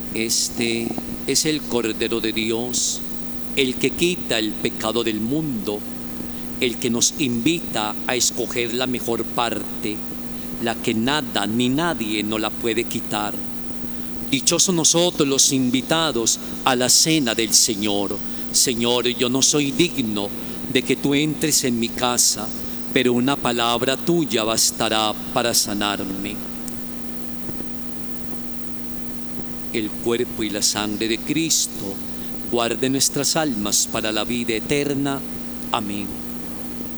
Este es el Cordero de Dios, el que quita el pecado del mundo, el que nos invita a escoger la mejor parte, la que nada ni nadie nos la puede quitar. Dichosos nosotros los invitados a la cena del Señor. Señor, yo no soy digno de que tú entres en mi casa, pero una palabra tuya bastará para sanarme. El cuerpo y la sangre de Cristo guarde nuestras almas para la vida eterna. Amén.